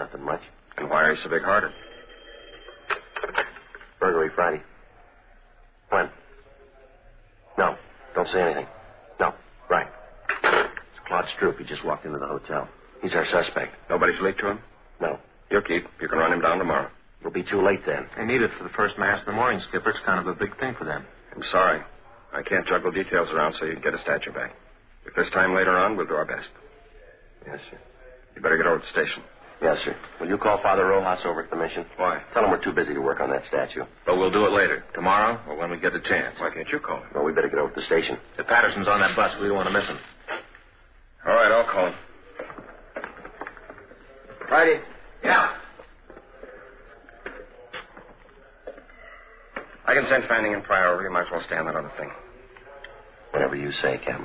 Nothing much. And why are you so big-hearted? Burglary Friday. When? No. Don't say anything. No. Right. It's Claude Stroop. He just walked into the hotel. He's our suspect. Nobody's leaked to him? No. You'll keep. You can run him down tomorrow. It'll be too late then. They need it for the first mass in the morning, Skipper. It's kind of a big thing for them. I'm sorry. I can't juggle details around so you can get a statue back. If there's time later on, we'll do our best. Yes, sir. You better get over to the station. Yes, sir. Will you call Father Rojas over at the mission? Why? Tell him we're too busy to work on that statue. But we'll do it later. Tomorrow or when we get a chance. Why can't you call him? Well, we better get over to the station. If Patterson's on that bus, we don't want to miss him. All right, I'll call him. Friday. Yeah. I can send Fanning in prior over. You might as well stay on that other thing. Whatever you say, Captain.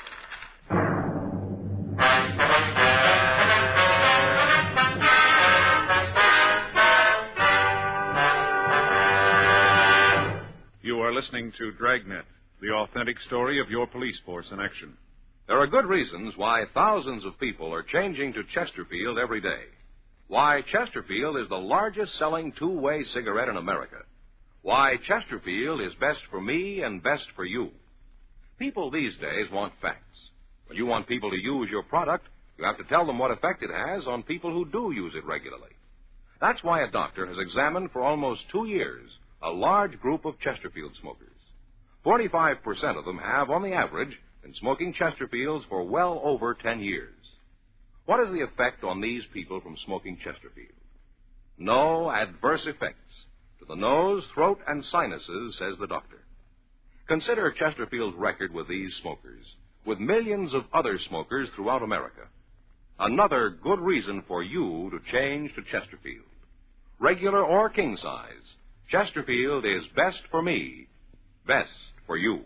You are listening to Dragnet, the authentic story of your police force in action. There are good reasons why thousands of people are changing to Chesterfield every day. Why Chesterfield is the largest selling two-way cigarette in America. Why Chesterfield is best for me and best for you. People these days want facts. When you want people to use your product, you have to tell them what effect it has on people who do use it regularly. That's why a doctor has examined for almost 2 years a large group of Chesterfield smokers. 45% of them have, on the average, been smoking Chesterfields for well over 10 years. What is the effect on these people from smoking Chesterfield? No adverse effects to the nose, throat, and sinuses, says the doctor. Consider Chesterfield's record with these smokers, with millions of other smokers throughout America. Another good reason for you to change to Chesterfield. Regular or king size, Chesterfield is best for me, best for you.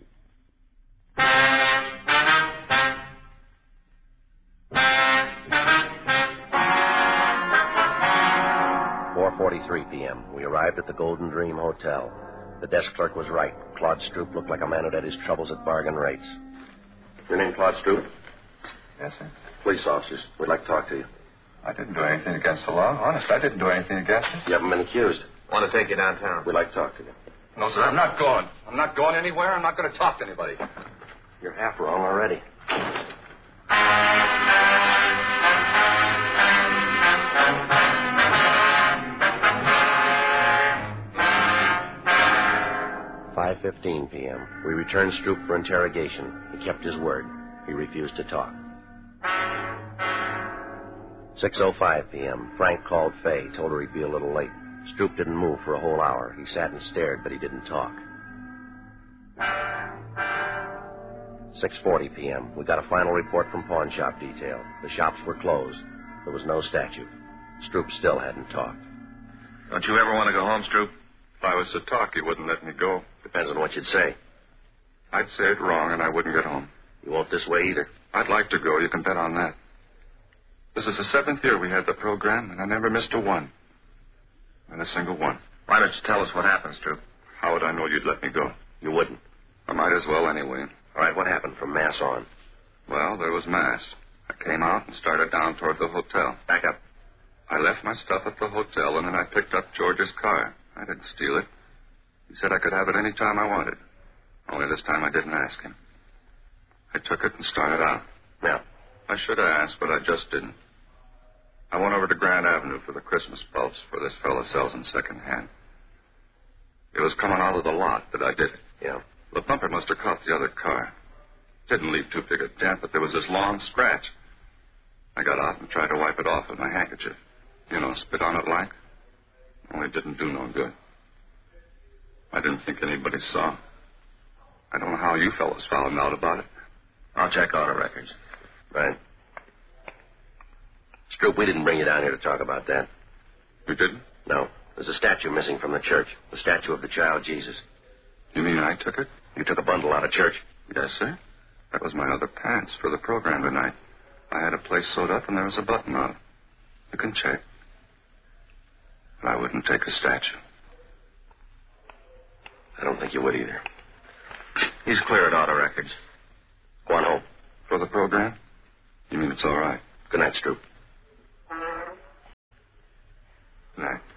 4:43 p.m. We arrived at the Golden Dream Hotel. The desk clerk was right. Claude Stroop looked like a man who'd had his troubles at bargain rates. Your name, Claude Stroop? Yes, sir. Police officers. We'd like to talk to you. I didn't do anything against the law. Honest, I didn't do anything against it. You haven't been accused. Want to take you downtown. We'd like to talk to you. No, sir, I'm not going. I'm not going anywhere. I'm not going to talk to anybody. You're half wrong already. "5:15 p.m. We returned Stroop for interrogation. He kept his word. He refused to talk. 6:05 p.m. Frank called Fay, told her he'd be a little late. Stroop didn't move for a whole hour. He sat and stared, but he didn't talk. 6:40 p.m. We got a final report from pawn shop detail. The shops were closed. There was no statue. Stroop still hadn't talked. Don't you ever want to go home, Stroop? If I was to talk, you wouldn't let me go. Depends on what you'd say. I'd say it wrong, and I wouldn't get home. You won't this way either. I'd like to go. You can bet on that. This is the 7th year we had the program, and I never missed a one. Not a single one. Why don't you tell us what happened, Stroop? How would I know you'd let me go? You wouldn't. I might as well anyway. All right, what happened from Mass on? Well, there was Mass. I came out and started down toward the hotel. Back up. I left my stuff at the hotel, and then I picked up George's car. I didn't steal it. He said I could have it any time I wanted. Only this time I didn't ask him. I took it and started out. Now? I should have asked, but I just didn't. I went over to Grand Avenue for the Christmas bulbs for this fella sells them secondhand. It was coming out of the lot that I did it. Yeah. The bumper must have caught the other car. Didn't leave too big a dent, but there was this long scratch. I got out and tried to wipe it off with my handkerchief. You know, spit on it like. Only it didn't do no good. I didn't think anybody saw. I don't know how you fellas found out about it. I'll check auto records. Right. Stroop, we didn't bring you down here to talk about that. You didn't? No. There's a statue missing from the church. The statue of the child Jesus. You mean I took it? You took a bundle out of church? Yes, sir. That was my other pants for the program tonight. I had a place sewed up and there was a button on it. You can check. But I wouldn't take a statue. I don't think you would either. He's clear at auto records. Go on home. For the program? You mean it's all right? Good night, Stroop. night.